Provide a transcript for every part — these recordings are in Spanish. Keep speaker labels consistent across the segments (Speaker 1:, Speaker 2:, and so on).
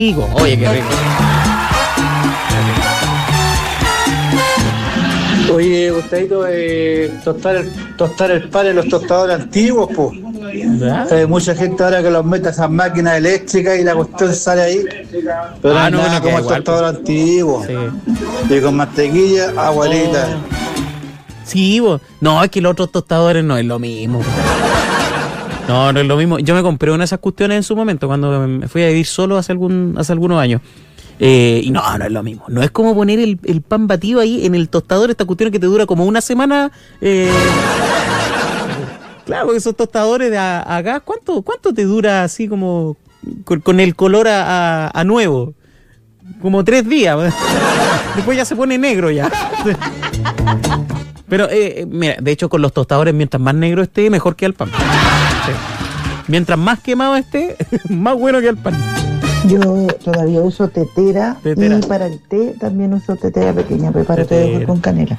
Speaker 1: rico. Oye, qué rico.
Speaker 2: Oye, Gustavito, tostar el pan en los tostadores antiguos, pues. Mucha gente ahora que los mete a esas máquinas eléctricas y la cuestión sale ahí. Pero no, nada como el tostador antiguo. Sí. Y con mantequilla, abuelita.
Speaker 1: Sí, vos. No, es que los otros tostadores no es lo mismo. No es lo mismo. Yo me compré una de esas cuestiones en su momento, cuando me fui a vivir solo hace algunos años. Y no es lo mismo. No es como poner el pan batido ahí en el tostador, esta cuestión que te dura como una semana. Claro, porque esos tostadores a gas, ¿cuánto te dura así como con el color a nuevo? Como 3 días. Después ya se pone negro ya. Pero, mira, de hecho con los tostadores, mientras más negro esté, mejor que el pan. Sí. Mientras más quemado esté, más bueno que el pan.
Speaker 3: Yo todavía uso tetera. Y para el té también uso tetera pequeña, preparo té con canela.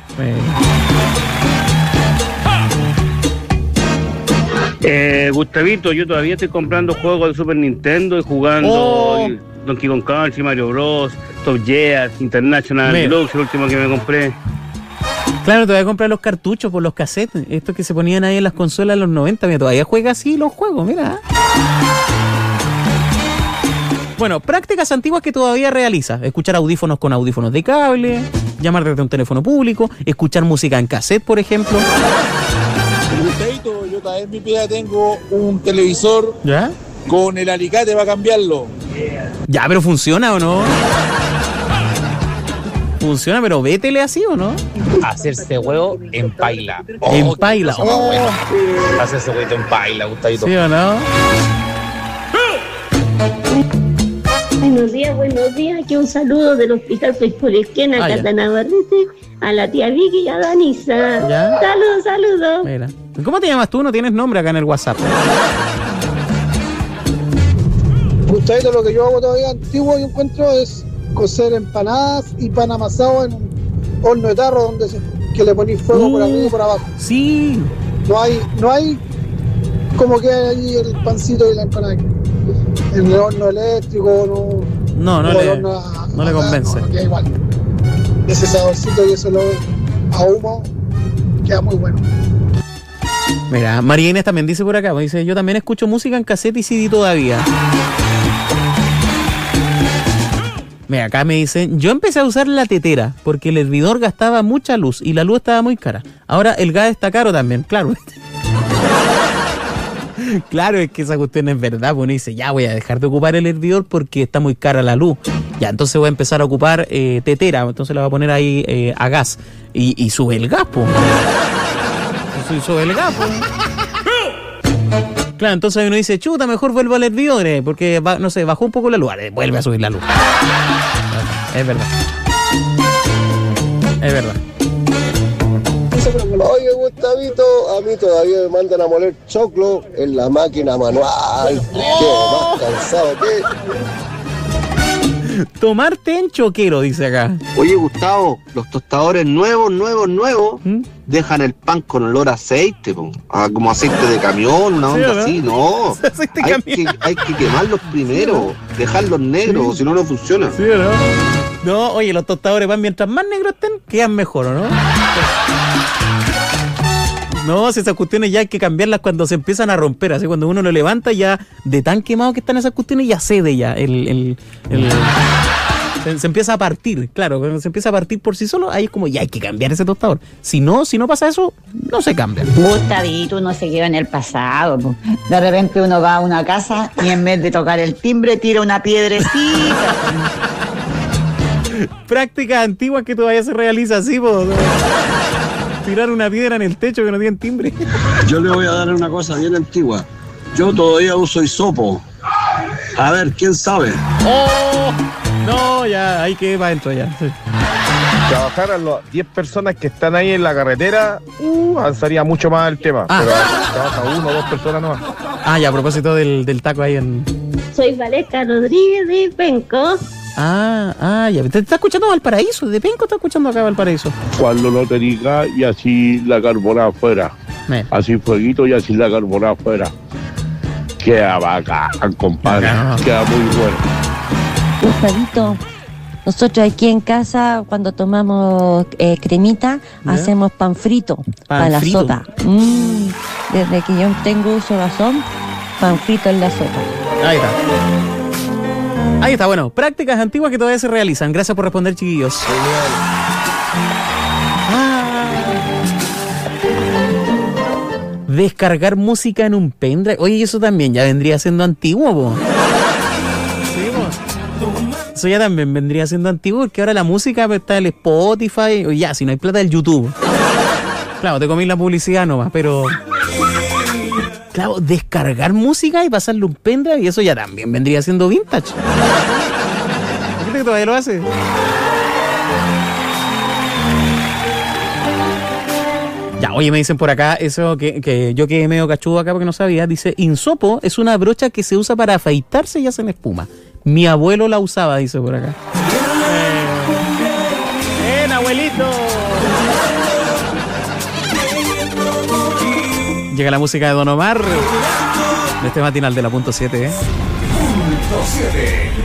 Speaker 4: Gustavito, yo todavía estoy comprando juegos de Super Nintendo y jugando Donkey Kong Country, Mario Bros, Top Gear, International Deluxe, el último que me compré.
Speaker 1: Claro, te voy a comprar los cartuchos por los cassettes, estos que se ponían ahí en las consolas en los 90, mira, todavía juega así los juegos, mira. Bueno, prácticas antiguas que todavía realiza: escuchar audífonos con audífonos de cable, llamar desde un teléfono público, escuchar música en cassette, por ejemplo.
Speaker 5: Yo también en mi pieza tengo un televisor.
Speaker 1: ¿Ya?
Speaker 5: Con el alicate para cambiarlo.
Speaker 1: Ya, pero ¿funciona o no? Funciona, pero vétele así o no.
Speaker 6: Hacerse huevo en paila.
Speaker 1: En paila.
Speaker 6: Bueno. Hacerse huevito en paila, Gustavito.
Speaker 1: ¿Sí o no?
Speaker 7: Buenos días. Aquí un saludo del Hospital Frescolesquena, Cata Navarrete, a la tía Vicky y a Danisa.
Speaker 1: ¿Ya?
Speaker 7: Saludos.
Speaker 1: Mira. ¿Cómo te llamas tú? No tienes nombre acá en el WhatsApp.
Speaker 8: Gustavito, lo que yo hago todavía antiguo y encuentro es cocer empanadas y pan amasado en un horno de tarro que le ponís fuego por arriba y por abajo.
Speaker 1: Sí.
Speaker 8: No hay como que ahí el pancito y la empanada. En el horno eléctrico
Speaker 1: no le convence.
Speaker 8: No, queda igual. Ese saborcito y ese olor a humo queda muy bueno.
Speaker 1: Mira, María Inés también dice por acá, dice: yo también escucho música en cassette y CD todavía. Mira, acá me dicen: yo empecé a usar la tetera porque el hervidor gastaba mucha luz y la luz estaba muy cara. Ahora el gas está caro también, claro. Claro, es que esa cuestión es verdad. Uno dice: ya voy a dejar de ocupar el hervidor porque está muy cara la luz. Ya, entonces voy a empezar a ocupar tetera. Entonces la voy a poner ahí a gas. Y sube el gas, po. Sube el gas, po. Claro, entonces uno dice: chuta, mejor vuelvo al hervidor, porque, no sé, bajó un poco la luz. Vuelve a subir la luz. Es verdad. Es verdad.
Speaker 9: Oye, Gustavito, a mí todavía me mandan a moler choclo en la máquina manual. Qué más cansado que...
Speaker 1: Tomar té en choquero, dice acá.
Speaker 10: Oye, Gustavo, los tostadores nuevos dejan el pan con olor a aceite, como aceite de camión, una onda así, no. Hay que quemarlos primero, dejarlos negros, si no, no funciona.
Speaker 1: ¿Sí o no? No, oye, los tostadores van mientras más negros estén, quedan mejor, ¿o no? No, si esas cuestiones ya hay que cambiarlas cuando se empiezan a romper, así cuando uno lo levanta ya, de tan quemado que están esas cuestiones, ya cede ya, se empieza a partir, claro, cuando se empieza a partir por sí solo, ahí es como ya hay que cambiar ese tostador. Si no pasa eso, no se cambia.
Speaker 11: Gustavito, uno se queda en el pasado, po. De repente uno va a una casa y en vez de tocar el timbre, tira una piedrecita.
Speaker 1: Prácticas antiguas que todavía se realiza así, po. Tirar una piedra en el techo que no tiene timbre.
Speaker 12: Yo le voy a dar una cosa bien antigua. Yo todavía uso hisopo. A ver, ¿quién sabe?
Speaker 1: ¡Oh! No, ya, hay que ir para adentro ya. Sí.
Speaker 13: Trabajar a las 10 personas que están ahí en la carretera, avanzaría mucho más el tema. Pero trabaja 1 o 2 personas nomás.
Speaker 1: Ya, a propósito del taco ahí en...
Speaker 7: Soy Valesca Rodríguez de Penco.
Speaker 1: Ya. ¿Te está escuchando Valparaíso? ¿De Penco está escuchando acá Valparaíso?
Speaker 14: Cuando no te diga y así la carbonada afuera. Así fueguito y así la carbonada afuera. Queda bacán, compadre. Queda muy bueno.
Speaker 15: Gustavito, nosotros aquí en casa, cuando tomamos cremita, hacemos pan frito para la sopa. Desde que yo tengo uso razón, pan frito en la sopa.
Speaker 1: Ahí está. Ahí está, bueno, prácticas antiguas que todavía se realizan. Gracias por responder, chiquillos. Descargar música en un pendrive. Oye, eso también ya vendría siendo antiguo, po. Sí, po. Eso ya también vendría siendo antiguo, porque ahora la música está en el Spotify, o ya, si no hay plata, el YouTube. Claro, te comí la publicidad nomás, pero... Claro, descargar música y pasarle un pendrive, y eso ya también vendría siendo vintage. ¿Por qué todavía lo hace? Ya, oye, me dicen por acá, eso que yo quedé medio cachudo acá porque no sabía, dice, insopo es una brocha que se usa para afeitarse y hacen espuma. Mi abuelo la usaba, dice por acá. ¡Bien, abuelito! Llega la música de Don Omar, de este matinal de la .7,